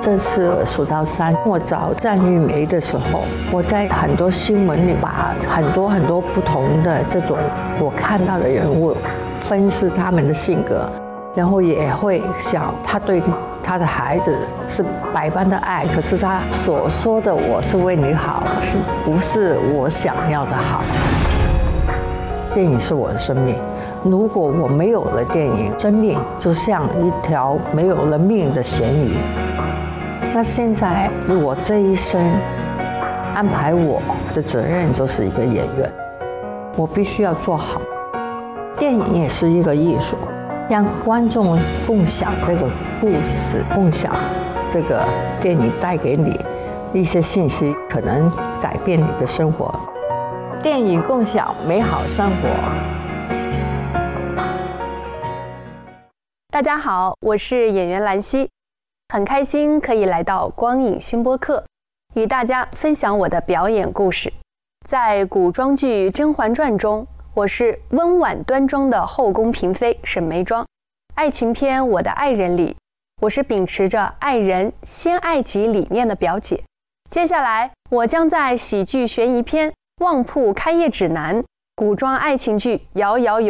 这次数到3，我找战玉梅的时候，我在很多新闻里把很多不同的这种我看到的人物分析他们的性格，然后也会想他对他的孩子是百般的爱，可是他所说的我是为你好，是不是我想要的好？电影是我的生命，如果我没有了电影，生命就像一条没有了命的咸鱼。那现在我这一生安排我的责任就是一个演员，我必须要做好。电影也是一个艺术，让观众共享这个故事，共享这个电影带给你一些信息，可能改变你的生活。电影共享美好生活。 大家好，我是演员兰溪，很开心可以来到光影新播客，与大家分享我的表演故事。在古装剧《甄嬛传》中，我是温婉端庄的后宫嫔妃沈眉庄。爱情片《我的爱人》里，我是秉持着爱人先爱己理念的表姐。接下来，我将在喜剧悬疑片《旺铺开业指南》、古装爱情剧《摇摇有